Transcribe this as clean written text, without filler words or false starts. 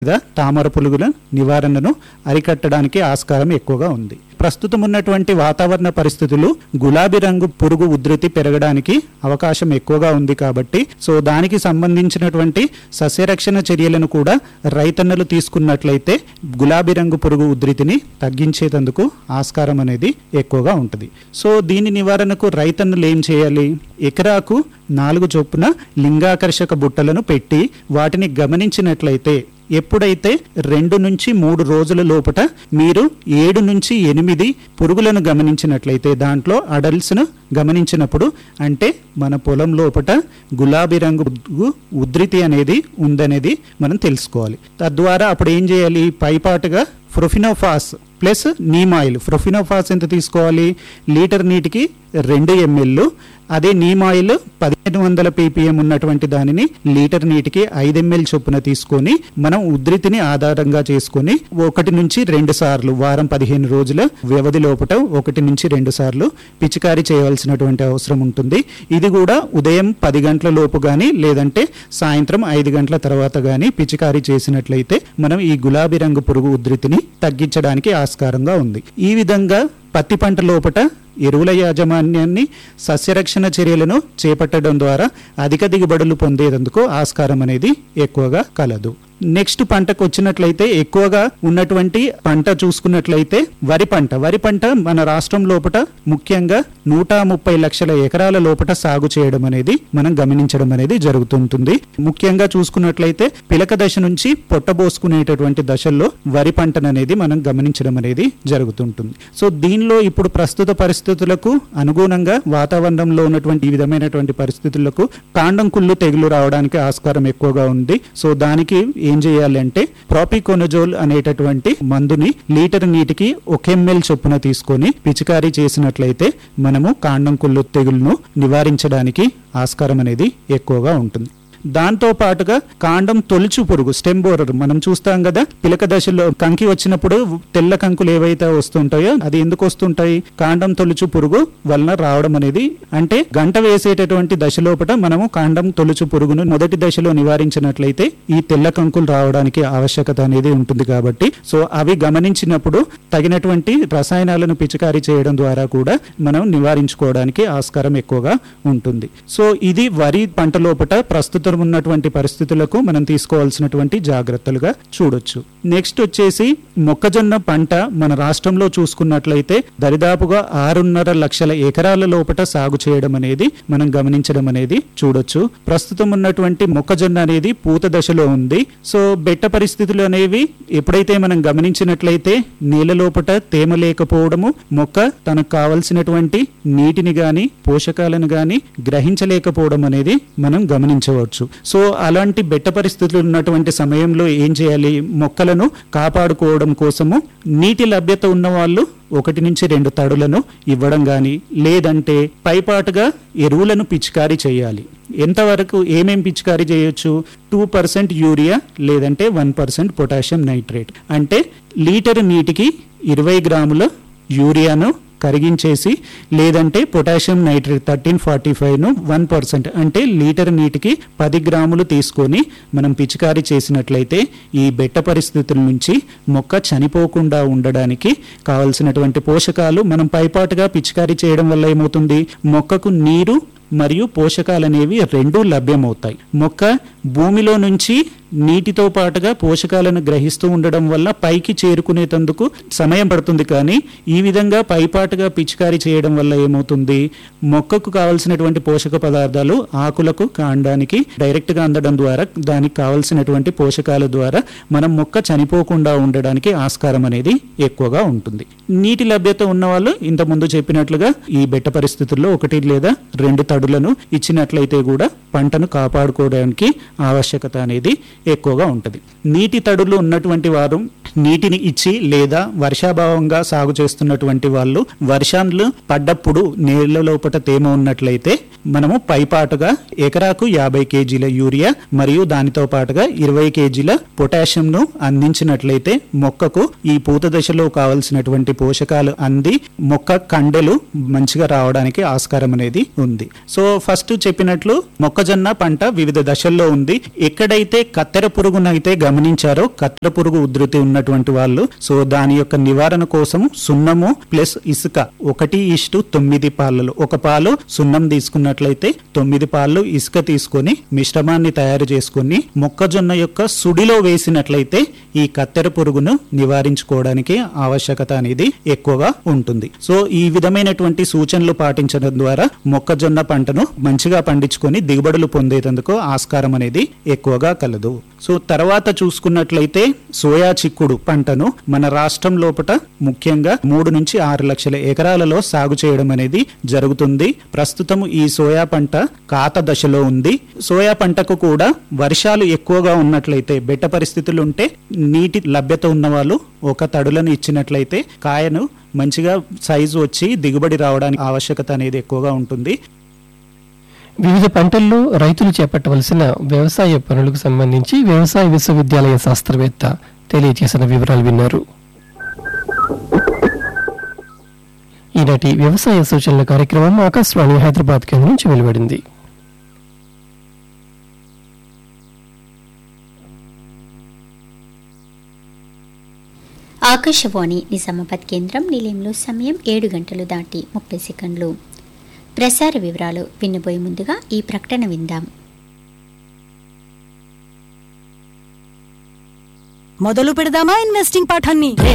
తామర పురుగుల నివారణను అరికట్టడానికి ఆస్కారం ఎక్కువగా ఉంది. ప్రస్తుతం ఉన్నటువంటి వాతావరణ పరిస్థితులు గులాబీ రంగు పురుగు ఉధృతి పెరగడానికి అవకాశం ఎక్కువగా ఉంది కాబట్టి దానికి సంబంధించినటువంటి సస్యరక్షణ చర్యలను కూడా రైతన్నలు తీసుకున్నట్లయితే గులాబీ రంగు పురుగు ఉధృతిని తగ్గించేందుకు ఆస్కారం అనేది ఎక్కువగా ఉంటుంది. దీని నివారణకు రైతన్నలు ఏం చేయాలి? ఎకరాకు 4 చొప్పున లింగాకర్షక బుట్టలను పెట్టి వాటిని గమనించినట్లయితే ఎప్పుడైతే 2 నుంచి 3 రోజుల లోపట మీరు 7 నుంచి 8 పురుగులను గమనించినట్లయితే, దాంట్లో అడల్ట్స్ను గమనించినప్పుడు అంటే మన పొలం లోపట గులాబీ రంగు ఉధృతి అనేది ఉందనేది మనం తెలుసుకోవాలి. తద్వారా అప్పుడు ఏం చేయాలి? పైపాటుగా profenofos plus neem oil. Profenofos ఎంత తీసుకోవాలి? లీటర్ నీటికి 2 ml. అదే నీమ్ ఆయిల్ 1500 ppm ఉన్నటువంటి దానిని లీటర్ నీటికి 5 ml చొప్పున తీసుకొని మనం ఉధృతిని ఆధారంగా చేసుకొని 1 నుంచి 2 సార్లు వారం 15 రోజుల వ్యవధి లోపల 1 నుంచి 2 సార్లు పిచికారీ చేయవలసినటువంటి అవసరం ఉంటుంది. ఇది కూడా ఉదయం 10 గంటల లోపు కానీ లేదంటే సాయంత్రం 5 గంటల తర్వాత కానీ పిచికారీ చేసినట్లయితే మనం ఈ గులాబీ రంగు పురుగు ఉధృతిని తగ్గించడానికి ఆస్కారంగా ఉంది. ఈ విధంగా పత్తి పంట లోపట ఎరువుల యాజమాన్యాన్ని, సస్యరక్షణ చర్యలను చేపట్టడం ద్వారా అధిక దిగుబడులు పొందేందుకు ఆస్కారం అనేది ఎక్కువగా కలదు. నెక్స్ట్ పంటకు వచ్చినట్లయితే ఎక్కువగా ఉన్నటువంటి పంట చూసుకున్నట్లయితే వరి పంట మన రాష్ట్రం లోపల ముఖ్యంగా 130 లక్షల ఎకరాల లోపల సాగు చేయడం అనేది మనం గమనించడం అనేది జరుగుతుంటుంది. ముఖ్యంగా చూసుకున్నట్లయితే పిలక దశ నుంచి పొట్టబోసుకునేటటువంటి దశల్లో వరి పంటను అనేది మనం గమనించడం అనేది జరుగుతుంటుంది. దీనిలో ఇప్పుడు ప్రస్తుత పరిస్థితులకు అనుగుణంగా వాతావరణంలో ఉన్నటువంటి ఈ విధమైనటువంటి పరిస్థితులకు కాండం కుళ్ళు తెగులు రావడానికి ఆస్కారం ఎక్కువగా ఉంది. దానికి ఏం చేయాలంటే ప్రాపికోనజోల్ అనేటటువంటి మందుని లీటర్ నీటికి 1 ml చొప్పున తీసుకొని పిచికారీ చేసినట్లయితే మనము కాండం కుళ్ళు తెగులును నివారించడానికి ఆస్కారం అనేది ఎక్కువగా ఉంటుంది. దాంతో పాటుగా కాండం తొలుచు పురుగు స్టెమ్ బోరర్ మనం చూస్తాం కదా, పిలక దశలో కంకి వచ్చినప్పుడు తెల్ల కంకులు ఏవైతే వస్తుంటాయో అది ఎందుకు వస్తుంటాయి? కాండం తొలుచు పురుగు వలన రావడం అనేది. అంటే గంట వేసేటటువంటి దశ లోపల మనము కాండం తొలుచు పురుగును మొదటి దశలో నివారించినట్లయితే ఈ తెల్ల కంకులు రావడానికి ఆవశ్యకత అనేది ఉంటుంది. కాబట్టి అవి గమనించినప్పుడు తగినటువంటి రసాయనాలను పిచికారీ చేయడం ద్వారా కూడా మనం నివారించుకోవడానికి ఆస్కారం ఎక్కువగా ఉంటుంది. ఇది వరి పంట లోపల ప్రస్తుతం ఉన్నటువంటి పరిస్థితులకు మనం తీసుకోవాల్సినటువంటి జాగ్రత్తలుగా చూడొచ్చు. నెక్స్ట్ వచ్చేసి మొక్కజొన్న పంట మన రాష్ట్రంలో చూసుకున్నట్లయితే దరిదాపుగా 6.5 లక్షల ఎకరాల లోపల సాగు చేయడం అనేది మనం గమనించడం అనేది చూడొచ్చు. ప్రస్తుతం ఉన్నటువంటి మొక్కజొన్న అనేది పూత దశలో ఉంది. బెట్ట పరిస్థితులు అనేవి ఎప్పుడైతే మనం గమనించినట్లయితే నేల లోపల తేమ లేకపోవడము, మొక్క తనకు కావలసినటువంటి నీటిని గాని పోషకాలను గాని గ్రహించలేకపోవడం అనేది మనం గమనించవచ్చు. అలాంటి బెట్ట పరిస్థితులు ఉన్నటువంటి సమయంలో ఏం చేయాలి? మొక్కలను కాపాడుకోవడం కోసము నీటి లభ్యత ఉన్న వాళ్ళు 1 నుంచి 2 తడులను ఇవ్వడం గాని లేదంటే పైపాటుగా ఎరువులను పిచికారీ చేయాలి. ఎంతవరకు ఏమేం పిచికారీ చేయొచ్చు? 2% యూరియా లేదంటే 1% పొటాషియం నైట్రేట్. అంటే లీటర్ నీటికి 20 గ్రాముల యూరియాను కరిగించేసి లేదంటే పొటాషియం నైట్రేట్ 1345ను 1% అంటే లీటర్ నీటికి 10 గ్రాములు తీసుకొని మనం పిచికారీ చేసినట్లయితే ఈ బెట్ట పరిస్థితుల నుంచి మొక్క చనిపోకుండా ఉండడానికి కావలసినటువంటి పోషకాలు మనం పైపాటుగా పిచికారీ చేయడం వల్ల ఏమవుతుంది? మొక్కకు నీరు మరియు పోషకాలనేవి రెండూ లభ్యమవుతాయి. మొక్క భూమిలో నుంచి నీటితో పాటుగా పోషకాలను గ్రహిస్తూ ఉండడం వల్ల పైకి చేరుకునేందుకు సమయం పడుతుంది. కానీ ఈ విధంగా పైపాటుగా పిచికారీ చేయడం వల్ల ఏమవుతుంది? మొక్కకు కావలసినటువంటి పోషక పదార్థాలు ఆకులకు కాండానికి డైరెక్ట్ గా అందడం ద్వారా దానికి కావలసినటువంటి పోషకాల ద్వారా మనం మొక్క చనిపోకుండా ఉండడానికి ఆస్కారం అనేది ఎక్కువగా ఉంటుంది. నీటి లభ్యత ఉన్న వాళ్ళు ఇంత ముందు చెప్పినట్లుగా ఈ బెట్ట పరిస్థితుల్లో 1 లేదా 2 తడులను ఇచ్చినట్లయితే కూడా పంటను కాపాడుకోవడానికి ఆవశ్యకత అనేది ఎక్కువగా ఉంటుంది. నీటి తడులు ఉన్నటువంటి వారు నీటిని ఇచ్చి లేదా వర్షాభావంగా సాగు చేస్తున్నటువంటి వాళ్ళు వర్షాలు పడ్డప్పుడు నేల లోపల తేమ ఉన్నట్లయితే మనము పైపాటుగా ఎకరాకు 50 కేజీల యూరియా మరియు దానితో పాటుగా 20 కేజీల పొటాషియంను అందించినట్లయితే మొక్కకు ఈ పూత దశలో కావలసినటువంటి పోషకాలు అంది మొక్క కండెలు మంచిగా రావడానికి ఆస్కారం అనేది ఉంది. ఫస్ట్ చెప్పినట్లు మొక్కజొన్న పంట వివిధ దశల్లో ఉంది. ఎక్కడైతే కత్తెర కత్తెర పురుగునైతే గమనించారో, కత్తెర పురుగు ఉధృతి ఉన్నటువంటి వాళ్ళు సో దాని యొక్క నివారణ కోసం సున్నము ప్లస్ ఇసుక 1:9 పాలలో, ఒక పాలు సున్నం తీసుకున్నట్లయితే 9 పాలు ఇసుక తీసుకొని మిశ్రమాన్ని తయారు చేసుకొని మొక్కజొన్న యొక్క సుడిలో వేసినట్లయితే ఈ కత్తెర పురుగును నివారించుకోవడానికి ఆవశ్యకత అనేది ఎక్కువగా ఉంటుంది. సో ఈ విధమైనటువంటి సూచనలు పాటించడం ద్వారా మొక్కజొన్న పంటను మంచిగా పండించుకొని దిగుబడులు పొందేందుకు ఆస్కారం అనేది ఎక్కువగా కలదు. సో తర్వాత చూసుకున్నట్లయితే సోయా చిక్కుడు పంటను మన రాష్ట్రం లోపల ముఖ్యంగా 3 నుంచి 6 లక్షల ఎకరాలలో సాగు చేయడం అనేది జరుగుతుంది. ప్రస్తుతం ఈ సోయా పంట కాత దశలో ఉంది. సోయా పంటకు కూడా వర్షాలు ఎక్కువగా ఉన్నట్లయితే, బెట్ట పరిస్థితులు ఉంటే, నీటి లభ్యత ఉన్న వాళ్ళు ఒక తడులను ఇచ్చినట్లయితే కాయను మంచిగా సైజు వచ్చి దిగుబడి రావడానికి ఆవశ్యకత అనేది ఎక్కువగా ఉంటుంది. వివిధ పంటల్లో రైతులు చేపట్టవలసిన వ్యవసాయ పనులకు సంబంధించి వ్యవసాయ విశ్వవిద్యాలయ శాస్త్రవేత్త తెలియజేసిన వివరాలు విన్నారు. ఈనాటి వ్యవసాయ సూచనల కార్యక్రమం ఆకాశవాణి హైదరాబాద్ కేంద్రం నుంచి వెలువడింది. ఆకాశవాణి నిజామాబాద్ కేంద్రం. నిలయంలో సమయం 7 గంటలు దాటి 30 సెకండ్లు. ప్రసార వివరాలు వినబోయే ముందుగా ఈ ప్రకటన విందాం. మొదలు పెడదామా ఇన్వెస్టింగ్ పాఠాన్ని?